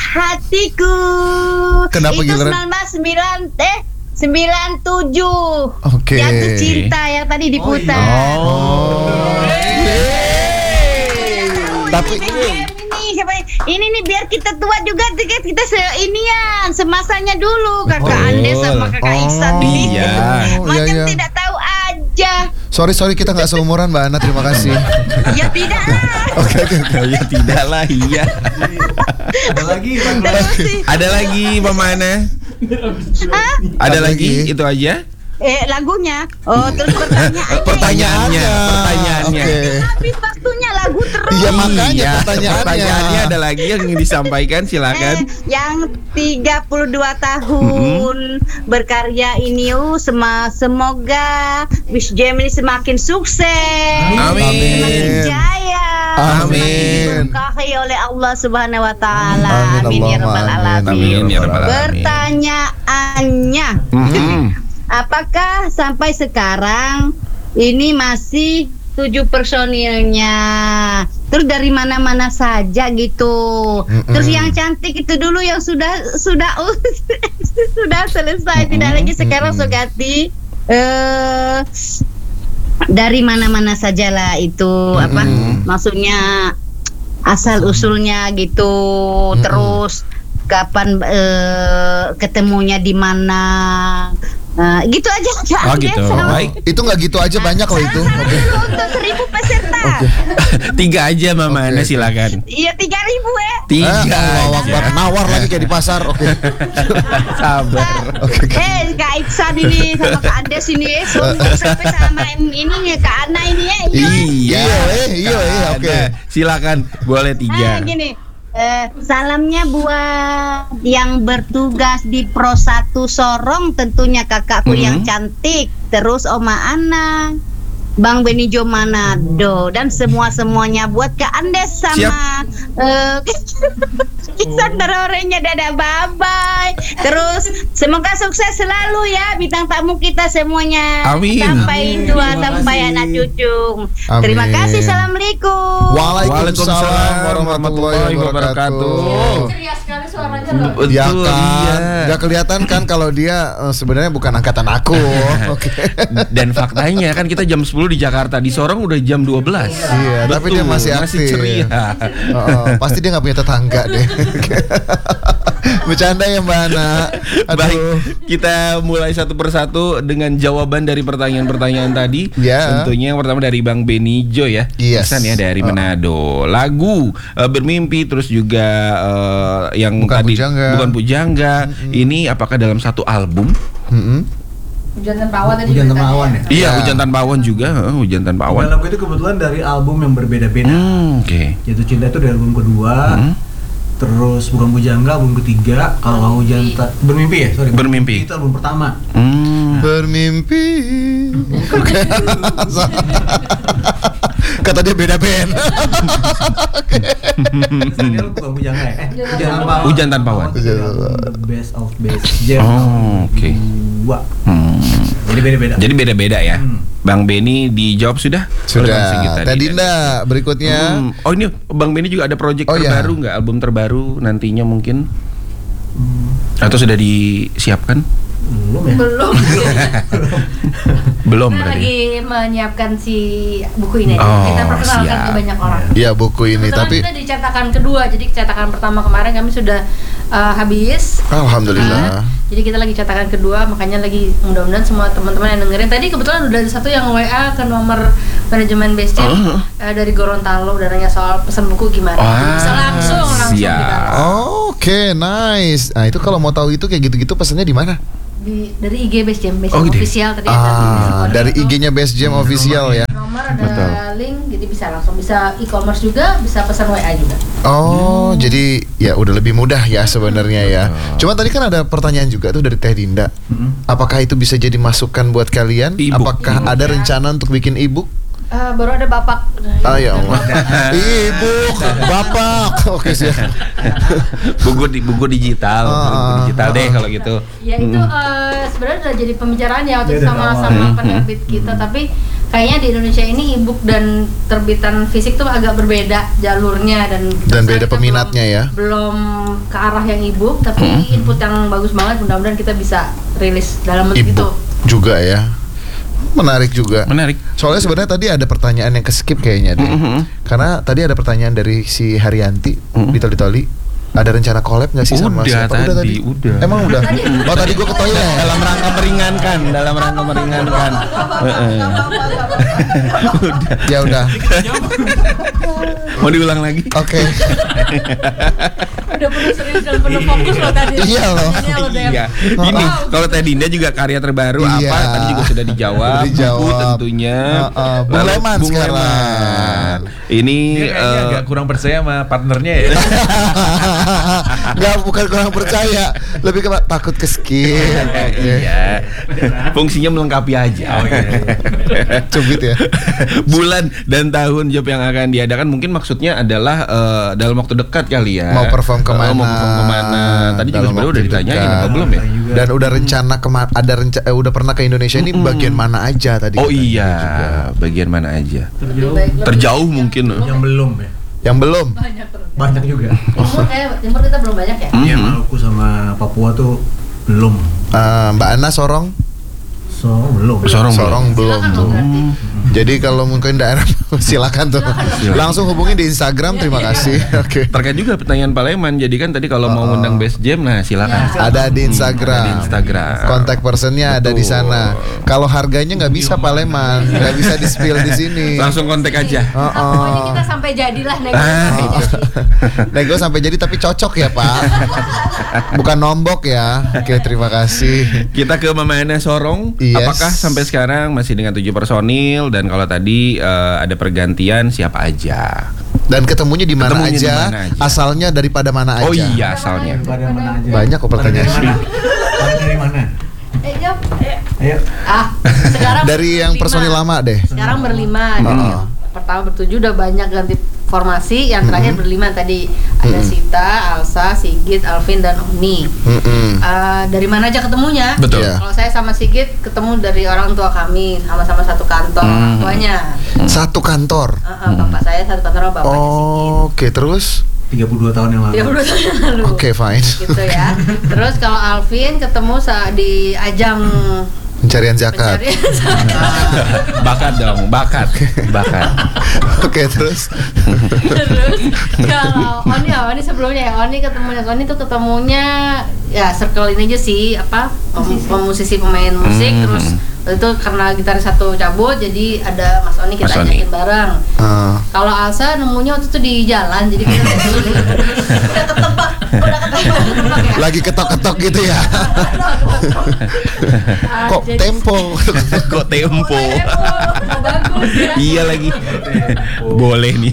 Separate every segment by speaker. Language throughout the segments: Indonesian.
Speaker 1: hatiku.
Speaker 2: Kenapa
Speaker 1: itu
Speaker 2: giliran?
Speaker 1: 97.
Speaker 2: Oke.
Speaker 1: Jatuh cinta yang tadi diputar.
Speaker 2: Tapi
Speaker 1: ini nih biar kita tua juga kita inian semasanya dulu kakak Andes sama kakak Iksan ini. Macam tidak tahu aja.
Speaker 2: Sorry kita nggak seumuran Mbak Ana, terima kasih.
Speaker 1: Ya tidak lah.
Speaker 2: Oke.
Speaker 3: Ya tidak lah, iya. Ada lagi Mama Ana? Ada lagi itu aja?
Speaker 1: Lagunya. Terus
Speaker 3: Pertanyaannya.
Speaker 2: Oke.
Speaker 1: Habis waktunya lagu terus.
Speaker 2: Iya makanya
Speaker 3: Pertanyaannya ada lagi yang ingin disampaikan, silakan.
Speaker 1: Yang 32 tahun berkarya ini semoga Wish Jam ini semakin sukses.
Speaker 3: Amin.
Speaker 1: Semakin jaya.
Speaker 2: Amin.
Speaker 1: Diberkahi oleh Allah Subhanahu wa taala. Amin ya rabbal alamin. Pertanyaannya, apakah sampai sekarang ini masih 7 personilnya? Terus dari mana-mana saja gitu. Terus yang cantik itu dulu yang sudah selesai, tidak lagi sekarang Sugati. Dari mana-mana sajalah itu maksudnya asal usulnya gitu. Terus kapan ketemunya di mana? Gitu aja.
Speaker 3: Gitu. Baik.
Speaker 2: Itu nggak gitu aja, banyak loh itu. Oke.
Speaker 1: Untuk 1000 peserta.
Speaker 3: 3 aja Mama Ana, silakan.
Speaker 1: Iya 3.000 ya.
Speaker 3: 3
Speaker 2: nawar lagi kayak di pasar. Oke.
Speaker 3: Sabar.
Speaker 1: Kak Iksan ini sama Kak Andes ini sampai sama ini ya Kak Ana ini ya.
Speaker 3: Iya. Oke. Silakan, boleh 3.
Speaker 1: Gini. Salamnya buat yang bertugas di Pro 1 Sorong, tentunya kakakku yang cantik, terus Oma Ana, Bang Benijo Manado, dan semuanya buat Kak Andes sama Iksan Terorenya. Dadah, bye-bye. Terus semoga sukses selalu ya bintang tamu kita semuanya.
Speaker 3: Amin.
Speaker 1: Sampai tua, sampai anak cucu.
Speaker 2: Amin.
Speaker 1: Terima kasih. Assalamualaikum.
Speaker 2: Waalaikumsalam warahmatullahi wabarakatuh.
Speaker 4: Ceria sekali suaranya loh.
Speaker 2: Ya
Speaker 3: Betul,
Speaker 2: kan,
Speaker 3: iya.
Speaker 2: nggak kelihatan kan kalau dia sebenarnya bukan angkatan aku. Oke.
Speaker 3: Dan faktanya kan kita jam 10 di Jakarta, di Sorong udah jam 12.
Speaker 2: Iya, tapi dia masih aktif.
Speaker 3: ceria.
Speaker 2: Pasti dia nggak punya tetangga deh. Bercanda ya Mbak Ana.
Speaker 3: Baik, kita mulai satu persatu dengan jawaban dari pertanyaan-pertanyaan tadi.
Speaker 2: Ya.
Speaker 3: Tentunya yang pertama dari Bang Benijo ya.
Speaker 2: Yes.
Speaker 3: Iksan ya dari Manado. Lagu Bermimpi, terus juga yang
Speaker 2: Bukan
Speaker 3: tadi
Speaker 2: Pujangga.
Speaker 3: Bukan Pujangga. Ini apakah dalam satu album?
Speaker 4: Hujan tanpa awan tadi.
Speaker 5: Hujan tanpa awan ya?
Speaker 3: Iya, Hujan Tanpa Awan juga. Hujan Tanpa Awan.
Speaker 5: Dan lagu itu kebetulan dari album yang berbeda-beda.
Speaker 3: Oke.
Speaker 5: Jatuh Cinta itu dari album kedua. Terus Bukan Pujangga album ketiga. Kalau Bermimpi ya, sorry.
Speaker 3: Bermimpi.
Speaker 5: Itu album pertama.
Speaker 2: Bermimpi. Kata dia beda band.
Speaker 5: Ini Bukan Pujangga ya?
Speaker 3: Hujan Tanpa Awan.
Speaker 5: The Best of Best Jam.
Speaker 3: Oke.
Speaker 5: Dua. Jadi beda-beda.
Speaker 3: Jadi beda-beda ya. Bang Beni dijawab sudah?
Speaker 2: Sudah. Tadinda berikutnya.
Speaker 3: Oh ini Bang Beni juga ada project terbaru nggak? Album terbaru nantinya mungkin? Atau sudah disiapkan?
Speaker 5: Belum ya?
Speaker 3: Belum
Speaker 4: Kita
Speaker 3: berarti.
Speaker 4: lagi menyiapkan si buku ini.
Speaker 3: Oh,
Speaker 4: Kita perkenalkan
Speaker 3: siap.
Speaker 4: ke banyak orang.
Speaker 2: Iya buku ini
Speaker 4: Kebetulan
Speaker 2: tapi
Speaker 4: kita di cetakan kedua, jadi cetakan pertama kemarin kami sudah habis.
Speaker 2: alhamdulillah.
Speaker 4: Jadi kita lagi cetakan kedua, makanya lagi mudah-mudahan semua teman-teman yang dengerin. Tadi kebetulan udah ada satu yang WA ke nomor manajemen Base Jam dari Gorontalo, udah nanya soal pesan buku gimana. Bisa langsung
Speaker 3: siap.
Speaker 4: kita.
Speaker 2: Oke, nice. Nah, itu kalau mau tahu itu kayak gitu-gitu pesannya di mana?
Speaker 4: Dari IG Base Jam, Base Jam
Speaker 3: gitu.
Speaker 4: official tadi ada.
Speaker 2: Dari IG-nya Best Jam official ya.
Speaker 4: Nomor ada link, jadi bisa langsung bisa e-commerce juga, bisa pesan WA juga.
Speaker 2: Oh, jadi ya udah lebih mudah ya sebenarnya ya. Cuma tadi kan ada pertanyaan juga tuh dari Teh Dinda. Apakah itu bisa jadi masukan buat kalian?
Speaker 3: E-book.
Speaker 2: Apakah ada rencana untuk bikin e-book?
Speaker 4: Baru ada Bapak.
Speaker 2: Ya Allah. Ibu, bapak. Oke siap.
Speaker 3: buku digital, buku digital deh kalau gitu.
Speaker 4: Ya itu sebenarnya udah jadi pembicaraan ya waktu itu sama penerbit kita, tapi kayaknya di Indonesia ini e-book dan terbitan fisik tuh agak berbeda jalurnya dan
Speaker 2: beda peminatnya ya.
Speaker 4: Belum ke arah yang e-book, tapi input yang bagus banget. Mudah-mudahan kita bisa rilis dalam bentuk itu.
Speaker 2: Juga ya. Menarik juga.
Speaker 3: Menarik.
Speaker 2: Soalnya sebenarnya tadi ada pertanyaan yang ke-skip kayaknya deh. Karena tadi ada pertanyaan dari si Haryanti di Toli-Toli. Ada rencana collab nggak sih sama siapa? Udah tadi. Emang udah. Oh tadi gue ke toilet.
Speaker 3: Dalam rangka meringankan. Udah.
Speaker 2: Ya udah.
Speaker 3: Mau diulang lagi?
Speaker 2: Oke.
Speaker 4: Udah penuh serius dan penuh fokus loh tadi.
Speaker 2: Iya loh.
Speaker 3: Iya. Ini kalau Teh Dinda juga karya terbaru
Speaker 2: Iya.
Speaker 3: apa? Tadi juga sudah dijawab. Buku tentunya.
Speaker 2: Bung
Speaker 3: Lalu
Speaker 2: Leman
Speaker 3: Bung
Speaker 2: sekarang.
Speaker 3: Leman. Ini
Speaker 6: Dia kayaknya agak kurang percaya sama partnernya ya.
Speaker 2: Nggak, bukan kurang percaya, lebih ke takut ke skip.
Speaker 3: Iya. Fungsinya melengkapi aja.
Speaker 2: Cubit ya.
Speaker 3: Bulan dan tahun job yang akan diadakan mungkin maksudnya adalah dalam waktu dekat kali ya.
Speaker 2: Mau perform kemana?
Speaker 3: Mau perform kemana? Tadi juga
Speaker 2: Dalam
Speaker 3: sebenarnya
Speaker 2: waktu
Speaker 3: udah ditanyain
Speaker 2: dekat.
Speaker 3: apa belum ya?
Speaker 2: Dan udah rencana udah pernah ke Indonesia ini bagian mana aja tadi?
Speaker 3: Oh
Speaker 2: katanya
Speaker 3: iya,
Speaker 2: juga.
Speaker 3: bagian mana aja?
Speaker 4: Lebih
Speaker 3: Terjauh mungkin.
Speaker 5: Yang belum ya.
Speaker 2: Yang belum.
Speaker 5: Banyak juga.
Speaker 4: Timur kita belum banyak ya.
Speaker 5: Iya, Maluku sama Papua tuh belum.
Speaker 2: Mbak Ana Sorong.
Speaker 5: Belum.
Speaker 2: Sorong belum
Speaker 4: Silakan
Speaker 2: tuh.
Speaker 4: dong, berarti.
Speaker 2: Jadi kalau mungkin daerah silakan tuh. Langsung hubungi di Instagram. Terima kasih. Oke.
Speaker 3: Terkait juga pertanyaan Paleman. Jadi kan tadi kalau mau ngundang Best Jam, nah silakan.
Speaker 2: Ada di Instagram.
Speaker 3: Ada di Instagram.
Speaker 2: Kontak personnya ada di sana. Kalau harganya nggak bisa Paleman, nggak bisa di spill di sini.
Speaker 3: Langsung kontak aja.
Speaker 4: Pokoknya kita sampai jadilah
Speaker 2: Nego sampai jadi tapi cocok ya Pak. Bukan nombok ya. Oke, terima kasih.
Speaker 3: Kita ke Mama Ana Sorong.
Speaker 2: Yes.
Speaker 3: Apakah sampai sekarang masih dengan 7 personil? Dan kalau tadi ada pergantian siapa aja?
Speaker 2: Dan ketemunya di mana
Speaker 3: Ketemunya di
Speaker 2: aja,
Speaker 3: mana aja.
Speaker 2: Asalnya daripada mana aja.
Speaker 3: Oh iya asalnya.
Speaker 5: Pada mana aja.
Speaker 2: Banyak kok pertanyaan.
Speaker 5: Dari mana?
Speaker 4: Jawab.
Speaker 5: Ayo.
Speaker 4: Sekarang
Speaker 2: Dari yang
Speaker 4: berlima.
Speaker 2: personil lama deh.
Speaker 4: Sekarang berlima. Jadi pertama bertujuh udah banyak ganti formasi. Yang terakhir berlima tadi ada Sita, Alsa, Sigit, Alvin dan Oni. Dari mana aja ketemunya?
Speaker 3: Betul.
Speaker 2: Iya.
Speaker 4: Kalau saya sama Sigit ketemu dari orang tua kami, sama-sama satu kantor orang tuanya.
Speaker 2: Satu kantor.
Speaker 4: Bapak saya satu kantor sama bapaknya Sigit.
Speaker 2: Oke, terus
Speaker 5: 32 tahun yang lalu.
Speaker 4: 32 tahun yang lalu.
Speaker 2: oke fine.
Speaker 4: Gitu ya. Terus kalau Alvin ketemu di ajang
Speaker 2: Pencarian zakat.
Speaker 3: Bakat dong, bakat.
Speaker 2: Oke, terus
Speaker 4: Terus kalau Oni sebelumnya ya Oni tuh ketemunya ya circle ini aja sih musisi pemain musik. Terus itu karena gitaris satu cabut jadi ada Mas Oni kita ajakin bareng. Kalau Alsa nemunya waktu itu di jalan jadi kita udah ketebak ya.
Speaker 2: lagi ketok-ketok gitu ya. Kok
Speaker 4: Jadi-
Speaker 2: tempo?
Speaker 3: Kok tempo?
Speaker 4: Bagus ya.
Speaker 3: Iya lagi. Boleh nih.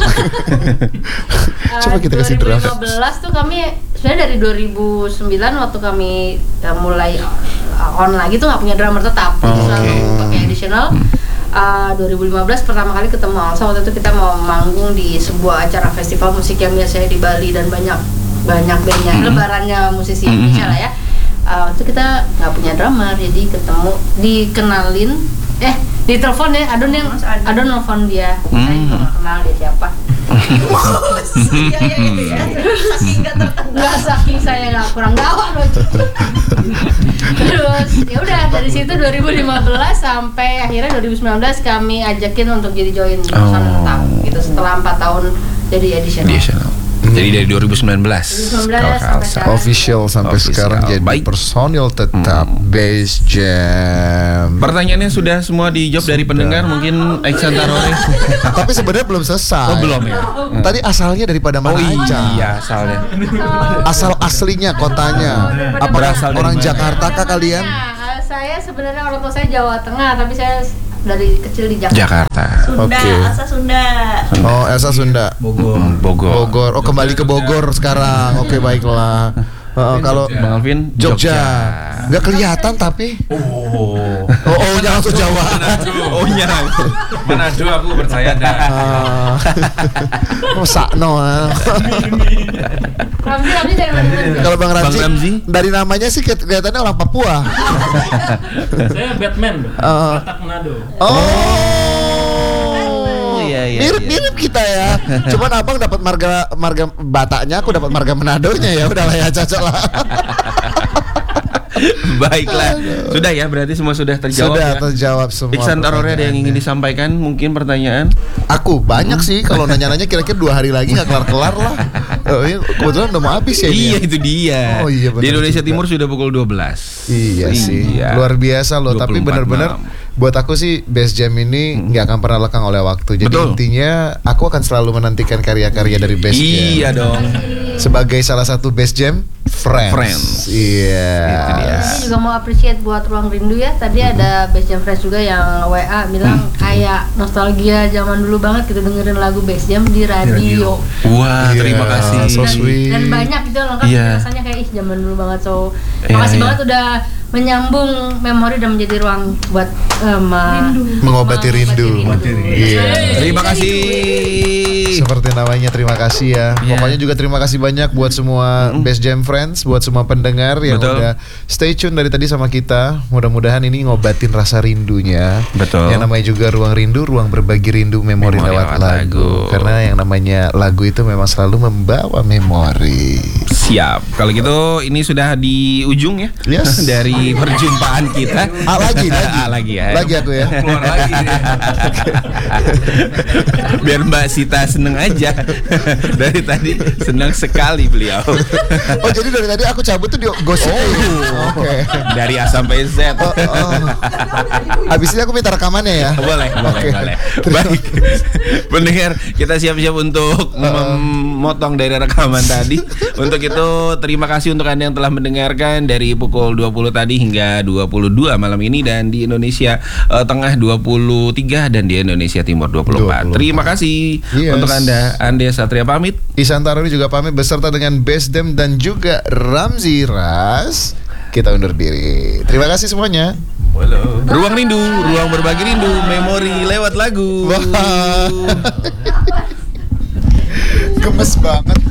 Speaker 2: Coba kita kasih draft.
Speaker 4: 2015 tuh kami sebenarnya dari 2009 waktu kami mulai on lagi tuh nggak punya drummer tetap, jadi selalu pakai additional. 2015 pertama kali ketemu Alsa, waktu itu kita mau manggung di sebuah acara festival musik yang biasanya di Bali dan banyak bandnya, lebarannya musisi Indonesia lah ya. Waktu itu kita nggak punya drummer, jadi dikenalin, ditelepon ya, Adon nelfon dia, saya juga nggak kenal dia siapa. Saking saya nggak kurang gawat loh. Terus ya udah dari situ 2015 sampai akhirnya 2019 kami ajakin untuk jadi join personil tetap gitu setelah 4 tahun jadi additional.
Speaker 3: Jadi dari 2019
Speaker 4: sampai sekarang.
Speaker 2: Official sampai
Speaker 3: Official.
Speaker 2: sekarang jadi
Speaker 3: Baik.
Speaker 2: personil tetap Base Jam.
Speaker 3: Pertanyaannya sudah semua dijawab dari pendengar, mungkin Iksan Tarore.
Speaker 2: Tapi sebenarnya belum selesai.
Speaker 3: Oh belum ya?
Speaker 2: Tadi asalnya daripada mana aja?
Speaker 3: Iya asalnya.
Speaker 2: Asal aslinya kotanya. Apa
Speaker 3: Berasal dari
Speaker 2: orang
Speaker 3: mana?
Speaker 2: Jakarta kah kalian?
Speaker 4: Saya sebenarnya orang tua saya Jawa Tengah, tapi saya dari kecil di Jakarta.
Speaker 2: Oke.
Speaker 7: Elsa Sunda.
Speaker 2: Oh, Elsa Sunda.
Speaker 5: Bogor.
Speaker 3: Bogor.
Speaker 2: Bogor. Oh, kembali ke Bogor sekarang. Oke, baiklah. Kalau
Speaker 3: Bang Alvin
Speaker 2: Jogja. Nggak kelihatan tapi. Oh, jangan langsung Jawa.
Speaker 6: Oh iya. Manado aku percaya dah.
Speaker 2: Sakno.
Speaker 4: Ramzi dari mana?
Speaker 2: Kalau Bang Ramzi dari namanya sih kelihatannya orang Papua.
Speaker 7: Saya Batman, Batak Manado.
Speaker 2: Mirip kita ya. Cuman abang dapat marga Bataknya, aku dapat marga Manadonya ya. Udahlah ya, cocok lah.
Speaker 3: Baiklah, sudah ya, berarti semua sudah terjawab.
Speaker 2: Sudah
Speaker 3: ya?
Speaker 2: Terjawab semua.
Speaker 3: Iksan Tarore ada yang ingin disampaikan? Mungkin pertanyaan?
Speaker 2: Aku banyak sih, kalau nanya-nanya kira-kira 2 hari lagi nggak kelar-kelar lah. Kebetulan udah mau habis ya ini.
Speaker 3: Iya, itu dia.
Speaker 2: Oh iya,
Speaker 3: di Indonesia juga. Timur sudah pukul 12.
Speaker 2: Iya sih, luar biasa loh. Tapi benar-benar buat aku sih Best Jam ini nggak akan pernah lekang oleh waktu. Jadi intinya aku akan selalu menantikan karya-karya dari Best Jam.
Speaker 3: Iya dong.
Speaker 2: Sebagai salah satu Best Jam Friends. Iya.
Speaker 4: Saya juga mau appreciate buat Ruang Rindu ya. Tadi ada Best Jam Friends juga yang WA bilang kayak nostalgia zaman dulu banget gitu dengerin lagu Best Jam di radio.
Speaker 3: Wah, terima kasih.
Speaker 2: So sweet.
Speaker 4: Dan banyak gitu lengkap rasanya kayak zaman dulu banget. So, makasih banget udah menyambung memori dan menjadi ruang buat
Speaker 2: mengobati rindu.
Speaker 3: Terima kasih.
Speaker 2: Seperti namanya, terima kasih ya. Pokoknya juga terima kasih banyak buat semua Best Jam Friends, buat semua pendengar yang udah stay tune dari tadi sama kita. Mudah-mudahan ini ngobatin rasa rindunya.
Speaker 3: Betul.
Speaker 2: Yang namanya juga ruang rindu, ruang berbagi rindu, memori lewat lagu. Karena yang namanya lagu itu memang selalu membawa memori.
Speaker 3: Siap. Kalau gitu ini sudah di ujung ya.
Speaker 2: Yes.
Speaker 3: Dari perjumpaan kita. Lagi ya.
Speaker 2: Lagi aku ya.
Speaker 6: Keluar lagi.
Speaker 3: Biar Mbak Sita seneng aja. Dari tadi senang sekali beliau.
Speaker 2: Oh, jadi dari tadi aku cabut tuh di gosip. Oke.
Speaker 3: Dari A sampai Z.
Speaker 2: Habis ini aku minta rekamannya ya.
Speaker 3: Boleh. Baik. Pendengar, kita siap-siap untuk memotong dari rekaman tadi. Untuk itu terima kasih untuk Anda yang telah mendengarkan dari pukul 20 tadi hingga 22 malam ini, dan di Indonesia Tengah 23 dan di Indonesia Timur 24. Terima kasih untuk Anda. Ande Satria pamit.
Speaker 2: Iksan Tarore juga pamit beserta dengan Best Jam dan juga Ramzi Ras. Kita undur diri. Terima kasih semuanya.
Speaker 3: Ruang Rindu, ruang berbagi rindu, memori lewat lagu.
Speaker 2: Gemes banget.